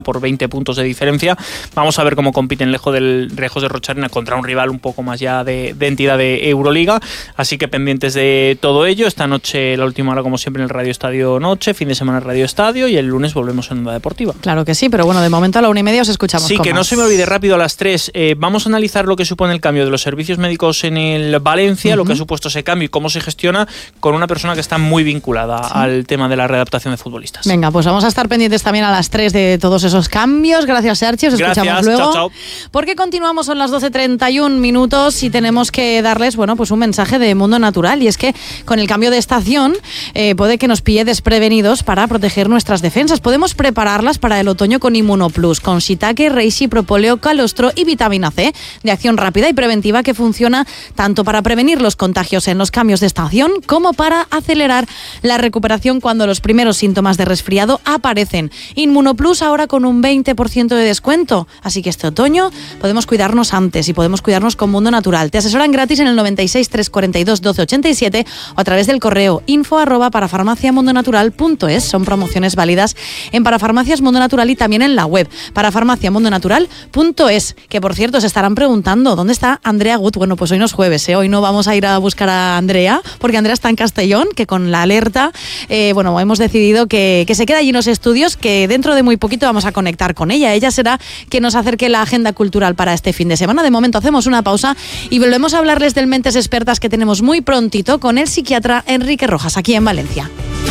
por 20 puntos de diferencia. Vamos a ver cómo compiten lejos de Rocharena contra un rival un poco más ya de entidad de Euroliga, así que pendientes de todo ello. Esta noche, la última hora como siempre en el Radio Estadio Noche, fin de semana en Radio Estadio, y el lunes volvemos en Onda Deportiva. Claro que sí, pero bueno, de momento a la 1:30 os escuchamos. Sí, que no se me olvide rápido a las 3, vamos a analizar lo que supone el cambio de los servicios médicos en el Valencia, lo que ha supuesto ese cambio y cómo se gestiona, con una persona que está muy vinculada al tema de la readaptación de futbolistas. Venga, pues vamos a estar pendientes también a las 3 de todos esos cambios. Gracias, Sergio. Os escuchamos luego. Chao, chao. Porque continuamos, son las 12:31 y tenemos que darles, bueno, pues un mensaje de Mundo Natural, y es que con el cambio de estación puede que nos pille desprevenidos para proteger nuestras defensas. Podemos prepararlas para el otoño con Inmunoplus, con shiitake, reishi, propóleo, calostro y vitamina C, de acción rápida y preventiva que funciona tanto para prevenir los contagios en los cambios de estación como para acelerar la recuperación cuando los primeros síntomas de resfriado aparecen. Inmunoplus ahora con un 20% de descuento, así que este otoño podemos cuidarnos antes y podemos cuidarnos con Mundo Natural. Te asesoran gratis en el 96 342 1287 o a través del correo info@parafarmaciamundonatural.es. Son promociones válidas en Parafarmacias Mundo Natural y también en la web parafarmaciamundonatural.es, que por cierto se estarán preguntando ¿dónde está Andrea Gut? Bueno, pues hoy no es jueves, hoy no vamos a ir a buscar a Andrea, porque Andrea está en Castellón, que con la alerta hemos decidido que se queda allí en los estudios, que dentro de muy poquito vamos a conectar con ella. Ella será quien nos acerque la agenda cultural para este fin de semana. De momento hacemos una pausa y volvemos a hablarles del Mentes Expertas que tenemos muy prontito con el psiquiatra Enrique Rojas, aquí en Valencia.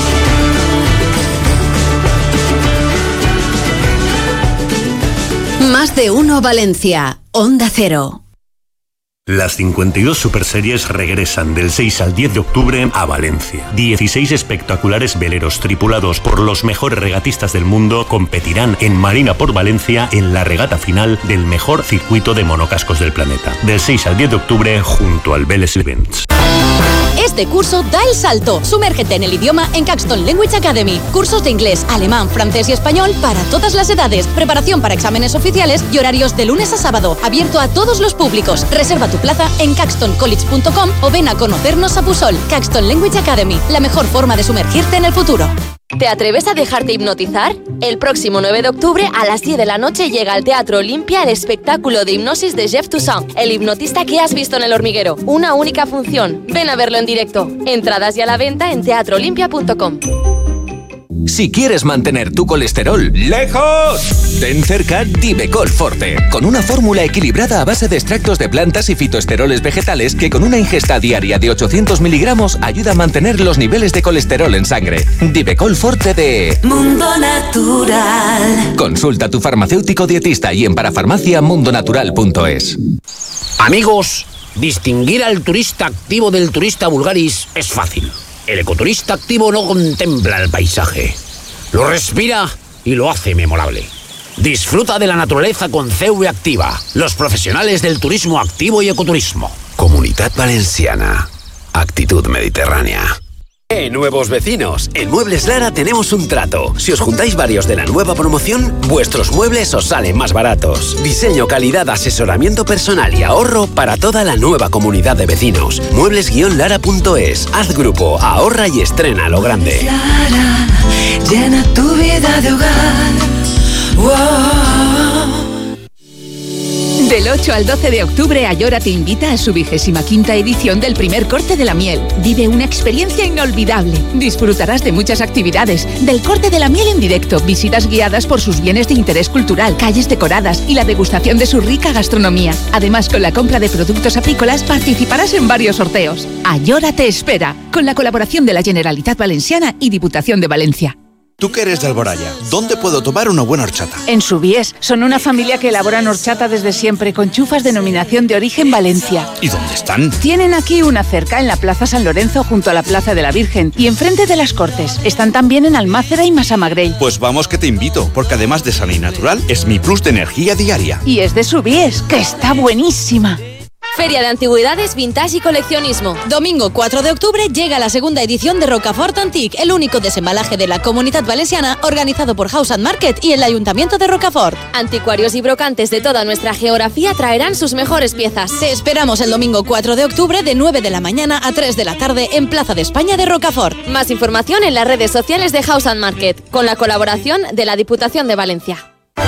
Más de uno Valencia, Onda Cero. Las 52 superseries regresan del 6 al 10 de octubre a Valencia. 16 espectaculares veleros tripulados por los mejores regatistas del mundo competirán en Marina por Valencia en la regata final del mejor circuito de monocascos del planeta. Del 6 al 10 de octubre junto al Vélez Events. Este curso da el salto. Sumérgete en el idioma en Caxton Language Academy. Cursos de inglés, alemán, francés y español para todas las edades. Preparación para exámenes oficiales y horarios de lunes a sábado. Abierto a todos los públicos. Reserva tu plaza en caxtoncollege.com o ven a conocernos a Pusol. Caxton Language Academy. La mejor forma de sumergirte en el futuro. ¿Te atreves a dejarte hipnotizar? El próximo 9 de octubre a las 10 de la noche llega al Teatro Olimpia el espectáculo de hipnosis de Jeff Toussaint, el hipnotista que has visto en El Hormiguero. Una única función. Ven a verlo en directo. Entradas ya a la venta en teatroolimpia.com. Si quieres mantener tu colesterol lejos, ten cerca Divecol Forte, con una fórmula equilibrada a base de extractos de plantas y fitoesteroles vegetales que con una ingesta diaria de 800 miligramos ayuda a mantener los niveles de colesterol en sangre. Divecol Forte de Mundo Natural. Consulta a tu farmacéutico dietista y en parafarmaciamundonatural.es. Amigos, distinguir al turista activo del turista vulgaris es fácil. El ecoturista activo no contempla el paisaje, lo respira y lo hace memorable. Disfruta de la naturaleza con CV Activa, los profesionales del turismo activo y ecoturismo. Comunidad Valenciana, actitud mediterránea. Nuevos vecinos, en Muebles Lara tenemos un trato. Si os juntáis varios de la nueva promoción, vuestros muebles os salen más baratos. Diseño, calidad, asesoramiento personal y ahorro para toda la nueva comunidad de vecinos. Muebles-lara.es. Haz grupo, ahorra y estrena lo grande. Lara, llena tu vida de hogar. Wow. Del 8 al 12 de octubre, Ayora te invita a su 25ª edición del primer corte de la miel. Vive una experiencia inolvidable. Disfrutarás de muchas actividades, del corte de la miel en directo, visitas guiadas por sus bienes de interés cultural, calles decoradas y la degustación de su rica gastronomía. Además, con la compra de productos apícolas participarás en varios sorteos. Ayora te espera, con la colaboración de la Generalitat Valenciana y Diputación de Valencia. Tú que eres de Alboraya, ¿dónde puedo tomar una buena horchata? En Subies. Son una familia que elaboran horchata desde siempre, con chufas denominación de origen Valencia. ¿Y dónde están? Tienen aquí una cerca en la Plaza San Lorenzo, junto a la Plaza de la Virgen, y enfrente de las Cortes. Están también en Almácera y Massamagrell. Pues vamos que te invito, porque además de sana y natural, es mi plus de energía diaria. Y es de Subies, que está buenísima. Feria de Antigüedades, Vintage y Coleccionismo. Domingo 4 de octubre llega la segunda edición de Rocafort Antique, el único desembalaje de la Comunidad Valenciana organizado por House and Market y el Ayuntamiento de Rocafort. Anticuarios y brocantes de toda nuestra geografía traerán sus mejores piezas. Te esperamos el domingo 4 de octubre de 9 de la mañana a 3 de la tarde en Plaza de España de Rocafort. Más información en las redes sociales de House and Market, con la colaboración de la Diputación de Valencia.